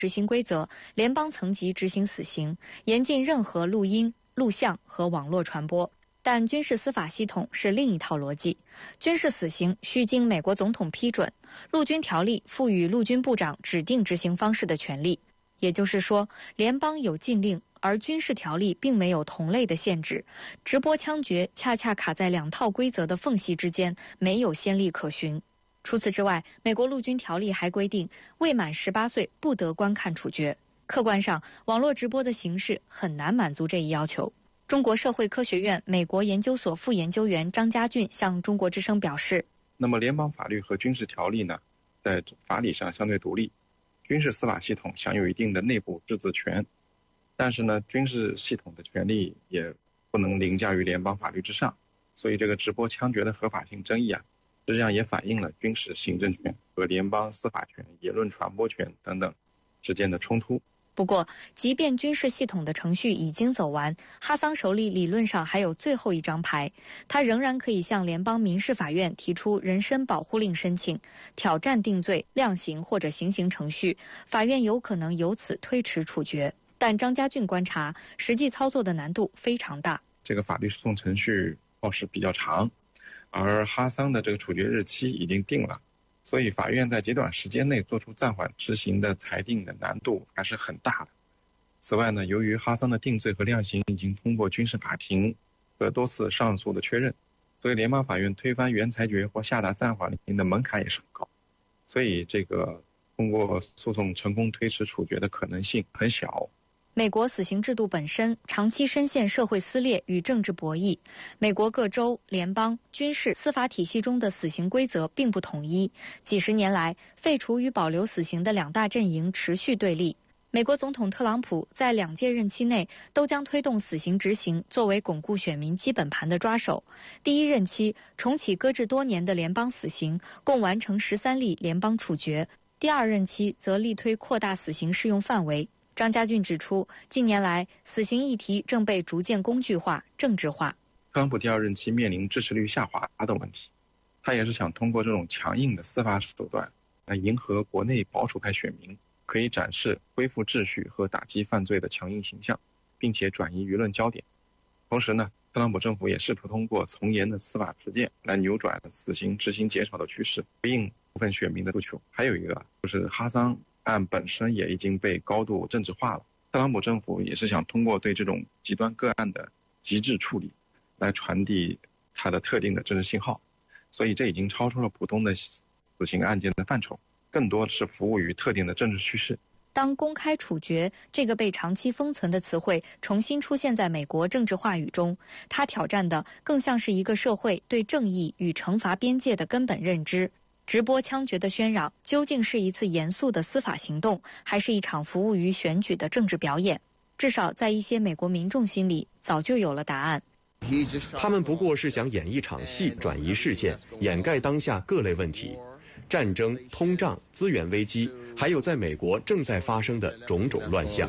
执行规则，联邦层级执行死刑，严禁任何录音、录像和网络传播。但军事司法系统是另一套逻辑，军事死刑需经美国总统批准，陆军条例赋予陆军部长指定执行方式的权利。也就是说，联邦有禁令，而军事条例并没有同类的限制。直播枪决恰恰卡在两套规则的缝隙之间，没有先例可循。除此之外，美国陆军条例还规定，未满18岁不得观看处决。客观上，网络直播的形式很难满足这一要求。中国社会科学院美国研究所副研究员张家俊向中国之声表示： 那么联邦法律和军事条例呢，在法理上相对独立，军事司法系统享有一定的内部自治权，但是呢，军事系统的权利也不能凌驾于联邦法律之上。所以这个直播枪决的合法性争议啊，实际上也反映了军事行政权和联邦司法权、言论传播权等等之间的冲突。 不过，即便军事系统的程序已经走完，哈桑手里理论上还有最后一张牌，他仍然可以向联邦民事法院提出人身保护令申请，挑战定罪、量刑或者行刑程序，法院有可能由此推迟处决。但张家俊观察，实际操作的难度非常大。 这个法律诉讼程序耗时比较长，而哈桑的这个处决日期已经定了，所以法院在极短时间内做出暂缓执行的裁定的难度还是很大的。此外呢，由于哈桑的定罪和量刑已经通过军事法庭和多次上诉的确认，所以联邦法院推翻原裁决或下达暂缓令的门槛也是很高，所以这个通过诉讼成功推迟处决的可能性很小。 美国死刑制度本身长期深陷社会撕裂与政治博弈，美国各州、联邦、军事、司法体系中的死刑规则并不统一。几十年来，废除与保留死刑的两大阵营持续对立。美国总统特朗普在2届任期内都将推动死刑执行作为巩固选民基本盘的抓手。第一任期重启搁置多年的联邦死刑，共完成13例联邦处决；第二任期则力推扩大死刑适用范围。张家俊指出，近年来死刑议题正被逐渐工具化、政治化。 特朗普第二任期面临支持率下滑的问题，他也是想通过这种强硬的司法手段来迎合国内保守派选民，可以展示恢复秩序和打击犯罪的强硬形象，并且转移舆论焦点。同时呢，特朗普政府也试图通过从严的司法实践来扭转死刑执行减少的趋势，回应部分选民的诉求。还有一个就是哈桑案本身也已经被高度政治化了，特朗普政府也是想通过对这种极端个案的极致处理来传递它的特定的政治信号，所以这已经超出了普通的死刑案件的范畴，更多是服务于特定的政治趋势。 当公开处决这个被长期封存的词汇重新出现在美国政治话语中，它挑战的更像是一个社会对正义与惩罚边界的根本认知。直播枪决的喧嚷究竟是一次严肃的司法行动，还是一场服务于选举的政治表演？至少在一些美国民众心里早就有了答案。 他们不过是想演一场戏，转移视线，掩盖当下各类问题，战争、通胀、资源危机，还有在美国正在发生的种种乱象。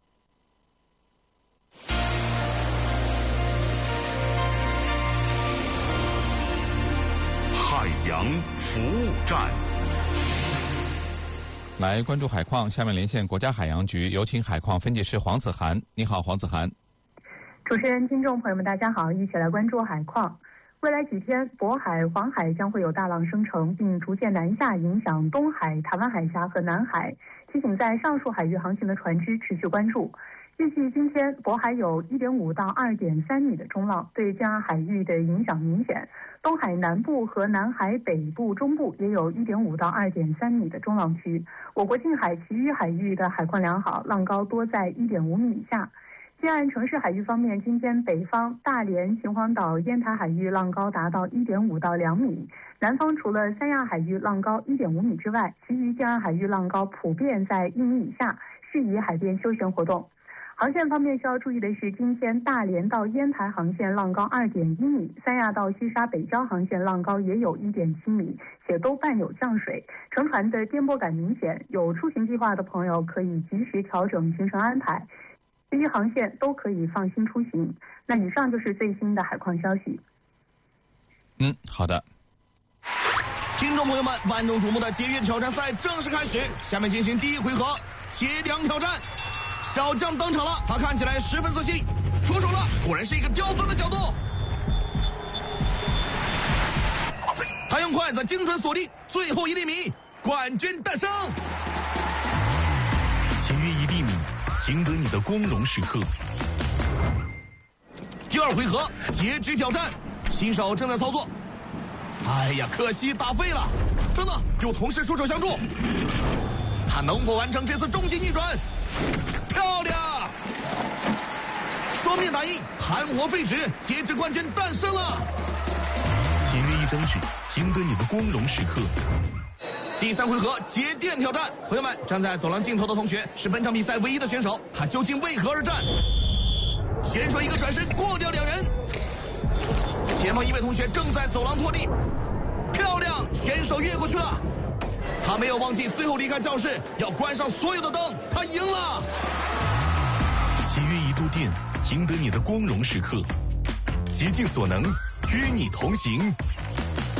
海洋服务站， 来关注海况。下面连线国家海洋局，有请海况分解师黄子涵。你好，黄子涵。 主持人、听众朋友们，大家好，一起来关注海况。未来几天，渤海、黄海将会有大浪生成，并逐渐南下，影响东海、台湾海峡和南海。提醒在上述海域航行的船只持续关注。预计今天渤海有1.5到2.3米的中浪，对江岸海域的影响明显。东海南部和南海北部、中部也有1.5到2.3米的中浪区。我国近海其余海域的海况良好，浪高多在1.5米以下。西岸城市海域方面，今天北方大连、秦皇岛、烟台海域浪高达到1.5到2米，南方除了三亚海域浪高1.5米之外，其余近岸海域浪高普遍在1米以下，适宜海边休闲活动。航线方面需要注意的是，今天大连到烟台航线浪高2.1米，三亚到西沙北礁航线浪高也有1.7米，且都伴有降水，乘船的颠簸感明显。有出行计划的朋友可以及时调整行程安排，其余航线都可以放心出行。那以上就是最新的海况消息。 好的。 听众朋友们，万众瞩目的节约挑战赛正式开始，下面进行第一回合。 接梁挑战。小将登场了，他看起来十分自信，出手了，果然是一个刁钻的角度。他用筷子精准锁定最后1厘米，冠军诞生。 签约1厘米，赢得你的光荣时刻。 第2回合截肢挑战，新手正在操作。哎呀，可惜打废了。等等，有同事出手相助，他能否完成这次终极逆转？漂亮！双面打印，含活废纸，截肢冠军诞生了。 签约1张纸，赢得你的光荣时刻。 第3回合节电挑战，朋友们，站在走廊尽头的同学是本场比赛唯一的选手，他究竟为何而战？选手一个转身过掉2人，前方一位同学正在走廊拖地，漂亮，选手越过去了。他没有忘记最后离开教室要关上所有的灯，他赢了。 签约1度电，赢得你的光荣时刻。竭尽所能，与你同行。